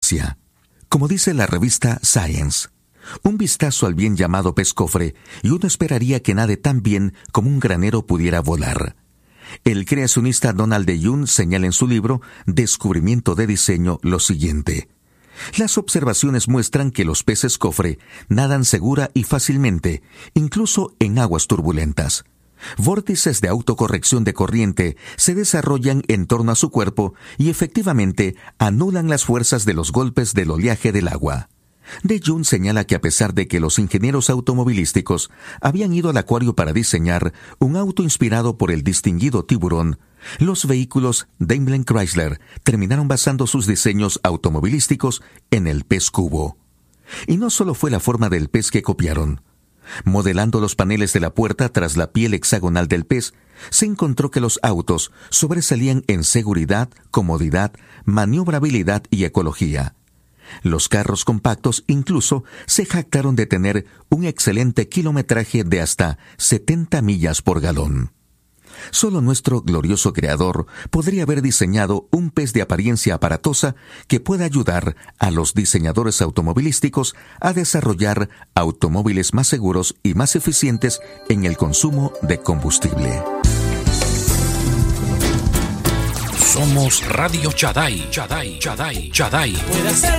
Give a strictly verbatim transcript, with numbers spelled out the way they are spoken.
ciencia. Como dice la revista Science, un vistazo al bien llamado pez cofre y uno esperaría que nade tan bien como un granero pudiera volar. El creacionista Donald de Jung señala en su libro Descubrimiento de Diseño lo siguiente: las observaciones muestran que los peces cofre nadan segura y fácilmente, incluso en aguas turbulentas. Vórtices de autocorrección de corriente se desarrollan en torno a su cuerpo y efectivamente anulan las fuerzas de los golpes del oleaje del agua. De Jung señala que a pesar de que los ingenieros automovilísticos habían ido al acuario para diseñar un auto inspirado por el distinguido tiburón, los vehículos Daimler Chrysler terminaron basando sus diseños automovilísticos en el pez cubo. Y no solo fue la forma del pez que copiaron. Modelando los paneles de la puerta tras la piel hexagonal del pez, se encontró que los autos sobresalían en seguridad, comodidad, maniobrabilidad y ecología. Los carros compactos incluso se jactaron de tener un excelente kilometraje de hasta setenta millas por galón. Solo nuestro glorioso creador podría haber diseñado un pez de apariencia aparatosa que pueda ayudar a los diseñadores automovilísticos a desarrollar automóviles más seguros y más eficientes en el consumo de combustible. Somos Radio Chaday, Chaday, Chaday, Chaday.